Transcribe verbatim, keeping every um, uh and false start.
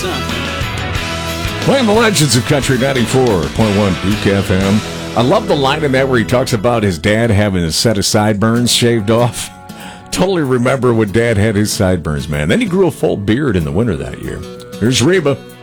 percent. Playing the Legends of Country ninety-four point one Peak F M. I love the line in that where he talks about his dad having a set of sideburns shaved off. Totally remember when Dad had his sideburns, man. Then he grew a full beard in the winter that year. Here's Reba.